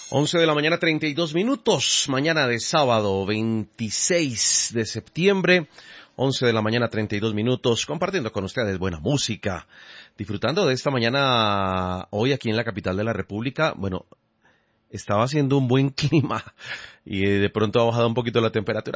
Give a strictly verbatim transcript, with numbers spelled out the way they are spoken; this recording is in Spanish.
once de la mañana, treinta y dos minutos, mañana de sábado, veintiséis de septiembre, once de la mañana, treinta y dos minutos, compartiendo con ustedes buena música, disfrutando de esta mañana hoy aquí en la capital de la República. Bueno, estaba haciendo un buen clima y de pronto ha bajado un poquito la temperatura.